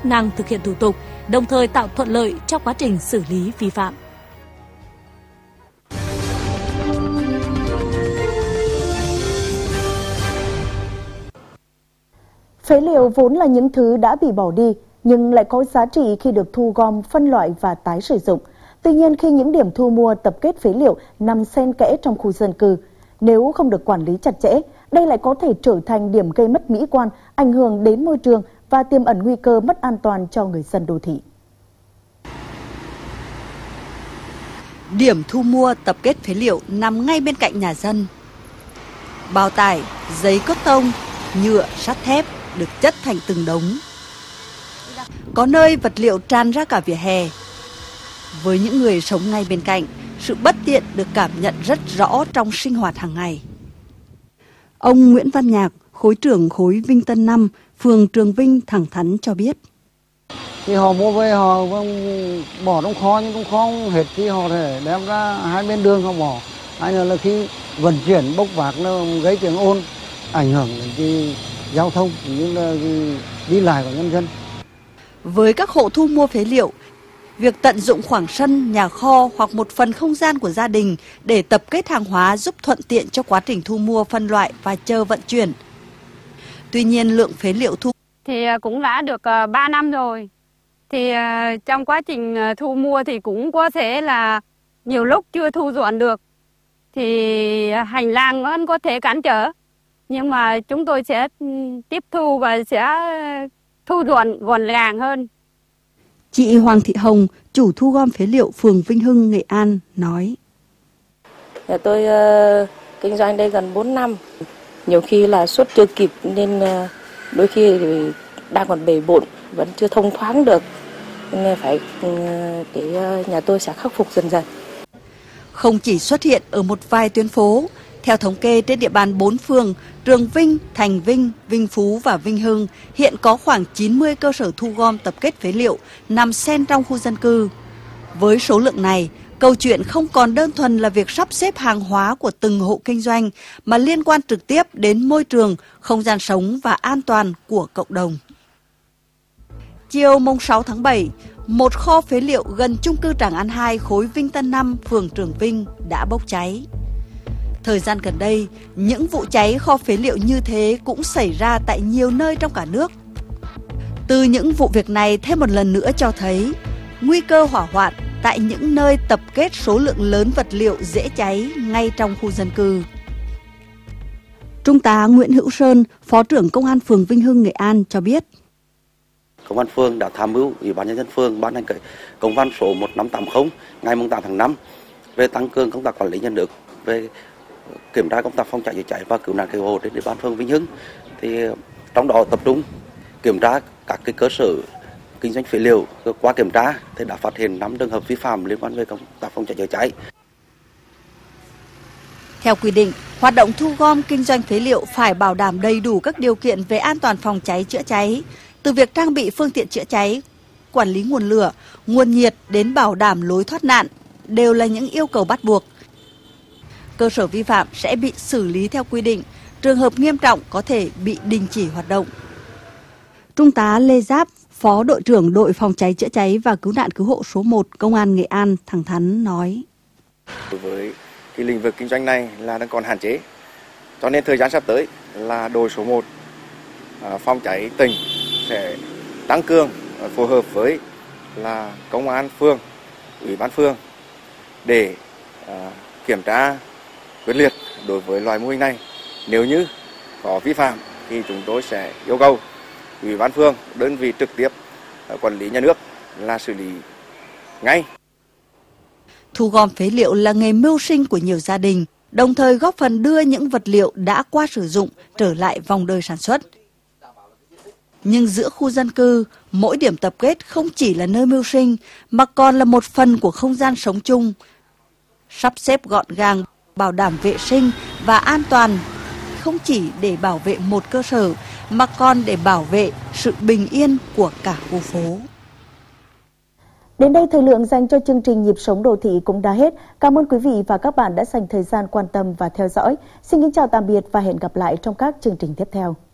chức năng thực hiện thủ tục, đồng thời tạo thuận lợi trong quá trình xử lý vi phạm. Phế liệu vốn là những thứ đã bị bỏ đi, nhưng lại có giá trị khi được thu gom, phân loại và tái sử dụng. Tuy nhiên, khi những điểm thu mua tập kết phế liệu nằm xen kẽ trong khu dân cư, nếu không được quản lý chặt chẽ, đây lại có thể trở thành điểm gây mất mỹ quan, ảnh hưởng đến môi trường và tiềm ẩn nguy cơ mất an toàn cho người dân đô thị. Điểm thu mua tập kết phế liệu nằm ngay bên cạnh nhà dân. Bao tải, giấy cốt tông, nhựa, sắt thép được chất thành từng đống. Có nơi vật liệu tràn ra cả vỉa hè. Với những người sống ngay bên cạnh, sự bất tiện được cảm nhận rất rõ trong sinh hoạt hàng ngày. Ông Nguyễn Văn Nhạc, khối trưởng khối Vinh Tân 5, phường Trường Vinh thẳng thắn cho biết. Thì họ mua về họ bỏ trong kho, nhưng trong kho không hết thì họ thể đem ra hai bên đường họ bỏ. Hay là khi vận chuyển bốc vác nó gây tiếng ồn, ảnh hưởng đến cái giao thông cũng như là đi lại của nhân dân. Với các hộ thu mua phế liệu, việc tận dụng khoảng sân, nhà kho hoặc một phần không gian của gia đình để tập kết hàng hóa giúp thuận tiện cho quá trình thu mua, phân loại và chờ vận chuyển. Tuy nhiên, lượng phế liệu thu thì cũng đã được 3 năm rồi. Thì trong quá trình thu mua thì cũng có thể là nhiều lúc chưa thu dọn được. Thì hành lang vẫn có thể cản trở. Nhưng mà chúng tôi sẽ tiếp thu và sẽ thu dọn gọn gàng hơn. Chị Hoàng Thị Hồng, chủ thu gom phế liệu phường Vinh Hưng, Nghệ An, nói. Nhà tôi kinh doanh đây gần 4 năm. Nhiều khi là suất chưa kịp nên đôi khi thì đang còn bề bộn, vẫn chưa thông thoáng được. Nên phải để nhà tôi sẽ khắc phục dần dần. Không chỉ xuất hiện ở một vài tuyến phố, theo thống kê trên địa bàn 4 phường Trường Vinh, Thành Vinh, Vinh Phú và Vinh Hưng hiện có khoảng 90 cơ sở thu gom tập kết phế liệu nằm xen trong khu dân cư. Với số lượng này, câu chuyện không còn đơn thuần là việc sắp xếp hàng hóa của từng hộ kinh doanh mà liên quan trực tiếp đến môi trường, không gian sống và an toàn của cộng đồng. Chiều mùng 6 tháng 7, một kho phế liệu gần chung cư Tràng An 2 khối Vinh Tân 5, phường Trường Vinh đã bốc cháy. Thời gian gần đây, những vụ cháy kho phế liệu như thế cũng xảy ra tại nhiều nơi trong cả nước. Từ những vụ việc này thêm một lần nữa cho thấy nguy cơ hỏa hoạn tại những nơi tập kết số lượng lớn vật liệu dễ cháy ngay trong khu dân cư. Trung tá Nguyễn Hữu Sơn, Phó trưởng Công an phường Vinh Hưng, Nghệ An cho biết. Công an phường đã tham mưu Ủy ban nhân dân phường ban hành công văn số 1580 ngày 8 tháng 5 về tăng cường công tác quản lý nhà nước về kiểm tra công tác phòng cháy chữa cháy và cứu nạn cứu hộ trên địa bàn phường Vinh Hưng. Thì trong đó tập trung kiểm tra các cơ sở kinh doanh phế liệu. Qua kiểm tra thì đã phát hiện 5 trường hợp vi phạm liên quan về công tác phòng cháy chữa cháy. Theo quy định, hoạt động thu gom kinh doanh phế liệu phải bảo đảm đầy đủ các điều kiện về an toàn phòng cháy chữa cháy, từ việc trang bị phương tiện chữa cháy, quản lý nguồn lửa, nguồn nhiệt đến bảo đảm lối thoát nạn đều là những yêu cầu bắt buộc. Cơ sở vi phạm sẽ bị xử lý theo quy định, trường hợp nghiêm trọng có thể bị đình chỉ hoạt động. Trung tá Lê Giáp, Phó đội trưởng đội phòng cháy chữa cháy và cứu nạn cứu hộ số 1 Công an Nghệ An thẳng thắn nói. Đối với cái lĩnh vực kinh doanh này là đang còn hạn chế, cho nên thời gian sắp tới là đội số 1 phòng cháy tỉnh sẽ tăng cường phối hợp với là công an phường, ủy ban phường để kiểm tra quyết liệt đối với loại mô hình này. Nếu như có vi phạm thì chúng tôi sẽ yêu cầu ủy ban phường, đơn vị trực tiếp quản lý nhà nước là xử lý ngay. Thu gom phế liệu là nghề mưu sinh của nhiều gia đình, đồng thời góp phần đưa những vật liệu đã qua sử dụng trở lại vòng đời sản xuất. Nhưng giữa khu dân cư, mỗi điểm tập kết không chỉ là nơi mưu sinh mà còn là một phần của không gian sống chung. Sắp xếp gọn gàng, bảo đảm vệ sinh và an toàn không chỉ để bảo vệ một cơ sở mà còn để bảo vệ sự bình yên của cả khu phố. Đến đây thời lượng dành cho chương trình Nhịp sống đô thị cũng đã hết. Cảm ơn quý vị và các bạn đã dành thời gian quan tâm và theo dõi. Xin kính chào tạm biệt và hẹn gặp lại trong các chương trình tiếp theo.